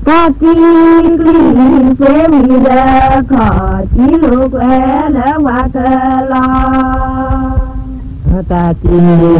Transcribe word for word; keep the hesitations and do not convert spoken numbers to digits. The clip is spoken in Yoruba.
có chi kli sẽ mi ra khó chi lúc e là hoa thơ lo ta chi